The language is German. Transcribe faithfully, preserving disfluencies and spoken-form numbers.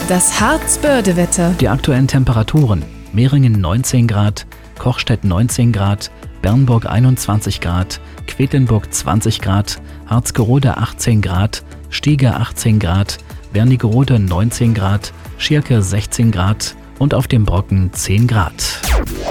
Das Harzbörde-Wetter. Die aktuellen Temperaturen: Mehringen neunzehn Grad, Kochstedt neunzehn Grad, Bernburg einundzwanzig Grad, Quedlinburg zwanzig Grad, Harzgerode achtzehn Grad, Stiege achtzehn Grad, Wernigerode neunzehn Grad, Schirke sechzehn Grad und auf dem Brocken zehn Grad.